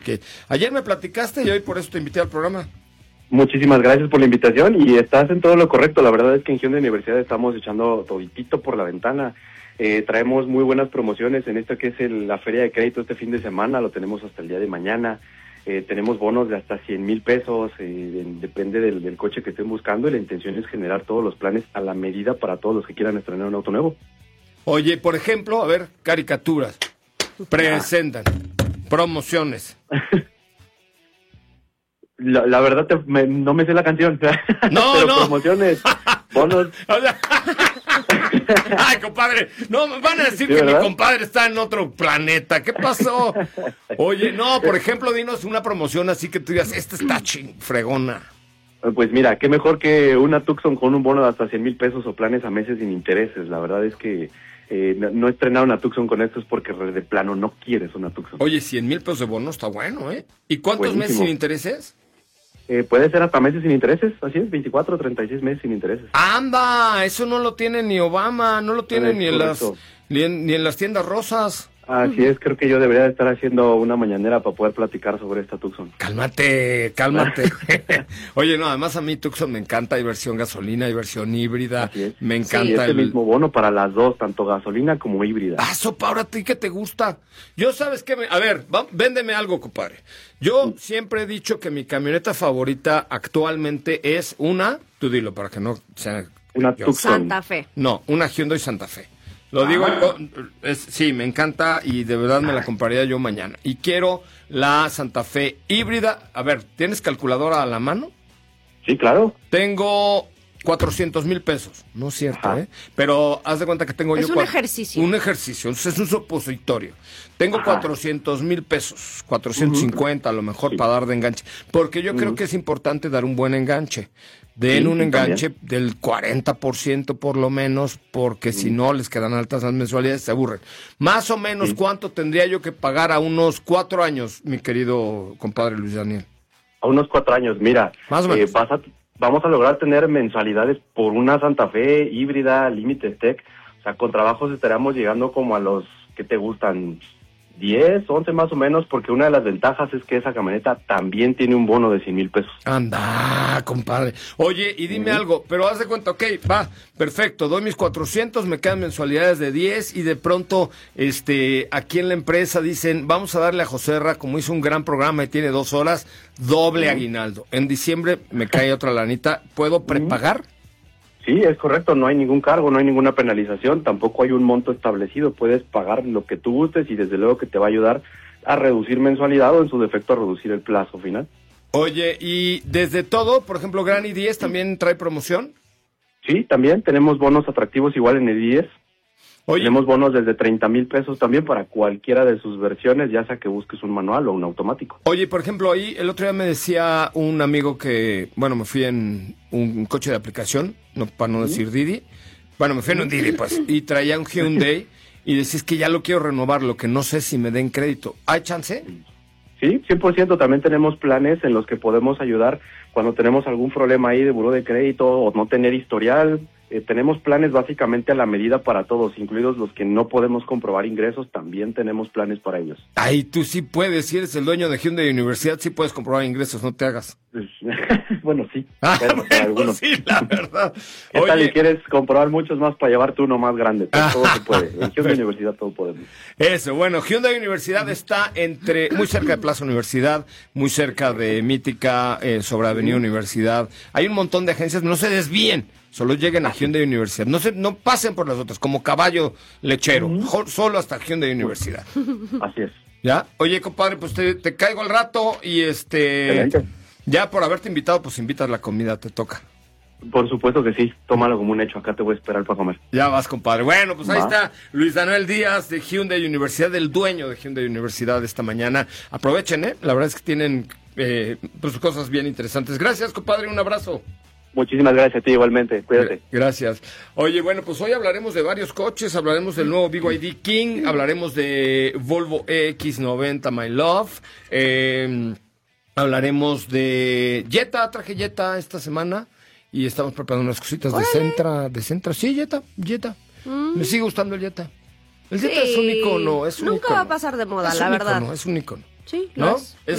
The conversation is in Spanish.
que ayer me platicaste y hoy por eso te invité al programa. Muchísimas gracias por la invitación y estás en todo lo correcto. La verdad es que en Hyundai Universidad estamos echando toditito por la ventana. Traemos muy buenas promociones en esto que es la feria de crédito este fin de semana, lo tenemos hasta el día de mañana. Tenemos bonos de hasta 100,000 pesos, depende del coche que estén buscando, y la intención es generar todos los planes a la medida para todos los que quieran estrenar un auto nuevo. Oye, por ejemplo, a ver, caricaturas, presentan, promociones. La verdad no me sé la canción. No, pero no. Promociones, bonos. Ay, compadre, no, van a decir ¿Sí, que verdad? mi compadre está en otro planeta. ¿Qué pasó? Oye, no, por ejemplo, dinos una promoción así que tú digas, esta está fregona. Pues mira, qué mejor que una Tucson con un bono de hasta 100,000 pesos o planes a meses sin intereses. La verdad es que no estrenar una Tucson con esto es porque de plano no quieres una Tucson. Oye, 100,000 pesos de bono está bueno, ¿eh? ¿Y cuántos Buenísimo. meses sin intereses? Puede ser hasta meses sin intereses, así es, 24 o 36 meses sin intereses. ¡Anda! Eso no lo tiene ni Obama, no lo tiene Es ni en correcto. ni en las tiendas rosas. Así es, creo que yo debería de estar haciendo una mañanera para poder platicar sobre esta Tucson. Cálmate. Oye, no, además a mí Tucson me encanta, hay versión gasolina, hay versión híbrida. Así es. Me Y encanta es el mismo bono para las dos, tanto gasolina como híbrida. Ah, sopa, ahora a ti que te gusta. Yo, ¿sabes qué? A ver, véndeme algo, compadre. Yo siempre he dicho que mi camioneta favorita actualmente es tú dilo para que no sea... Una yo. Tucson. Santa Fe. No, una Hyundai Santa Fe. Lo digo, sí, me encanta y de verdad me la compraría yo mañana. Y quiero la Santa Fe híbrida. A ver, ¿tienes calculadora a la mano? Sí, claro. Tengo 400,000 pesos. No es cierto, Ajá. ¿eh? Pero haz de cuenta que tengo Es yo... un ejercicio. Un ejercicio, entonces es un supositorio. Tengo Ajá. 400,000 pesos, 450 a lo mejor para dar de enganche. Porque yo creo que es importante dar un buen enganche. Den un enganche del 40% por lo menos, porque si no les quedan altas las mensualidades, se aburren. Más o menos, ¿cuánto tendría yo que pagar a unos 4 años, mi querido compadre Luis Daniel? A unos 4 años, mira, Más o menos. vamos a lograr tener mensualidades por una Santa Fe híbrida Limited Tech. O sea, con trabajos estaríamos llegando como a los que te gustan 10, 11 más o menos, porque una de las ventajas es que esa camioneta también tiene un bono de 100,000 pesos. Anda, compadre. Oye, y dime algo, pero haz de cuenta, ok, va, perfecto, doy mis 400, me quedan mensualidades de 10 y de pronto, aquí en la empresa dicen, vamos a darle a Joserra, como hizo un gran programa y tiene 2 horas, doble aguinaldo. En diciembre me cae otra lanita, ¿puedo prepagar? Sí, es correcto, no hay ningún cargo, no hay ninguna penalización, tampoco hay un monto establecido, puedes pagar lo que tú gustes y desde luego que te va a ayudar a reducir mensualidad o en su defecto a reducir el plazo final. Oye, y desde todo, por ejemplo, Granny 10 también trae promoción. Sí, también tenemos bonos atractivos igual en el 10. Oye, Tenemos bonos desde 30,000 pesos también para cualquiera de sus versiones, ya sea que busques un manual o un automático. Oye, por ejemplo, ahí el otro día me decía un amigo que, bueno, me fui en un coche de aplicación, no para no decir Didi, bueno, me fui en un Didi, pues, y traía un Hyundai y decía, es que ya lo quiero renovar, lo que no sé si me den crédito. ¿Hay chance? Sí, 100%. También tenemos planes en los que podemos ayudar cuando tenemos algún problema ahí de buró de crédito o no tener historial. Tenemos planes básicamente a la medida para todos, incluidos los que no podemos comprobar ingresos, también tenemos planes para ellos. Ay, tú sí puedes, si eres el dueño de Hyundai Universidad, sí puedes comprobar ingresos, no te hagas. Pues, bueno, sí. Ah, pero para bueno, algunos. sí, la verdad. ¿Qué tal Oye, y quieres comprobar muchos más para llevarte uno más grande? Pues todo se puede. En Hyundai Bueno. Universidad todo podemos. eso, bueno, Hyundai Universidad está muy cerca de Plaza Universidad, muy cerca de Mítica, sobre Avenida Universidad. Hay un montón de agencias, no se desvíen, solo lleguen a Hyundai Universidad. No pasen por las otras, como caballo lechero, solo hasta Hyundai Universidad. Así es. ¿Ya? Oye, compadre, pues te caigo al rato y Excelente. ya por haberte invitado, pues invitas la comida, te toca. Por supuesto que sí. Tómalo como un hecho. Acá te voy a esperar para comer. Ya vas, compadre. Bueno, pues ahí Va. está Luis Daniel Díaz de Hyundai Universidad, el dueño de Hyundai Universidad esta mañana. Aprovechen, ¿eh? La verdad es que tienen pues cosas bien interesantes. Gracias, compadre. Un abrazo. Muchísimas gracias a ti igualmente. Cuídate. Gracias. Oye, bueno, pues hoy hablaremos de varios coches. Hablaremos del nuevo BYD King. Hablaremos de Volvo EX90 My Love. Hablaremos de Jetta. Traje Jetta esta semana. Y estamos preparando unas cositas de Sentra. Sí, Jetta. Me sigue gustando el Jetta. El Jetta es un icono, Nunca va a pasar de moda, la verdad. Es un icono. Sí, ¿no?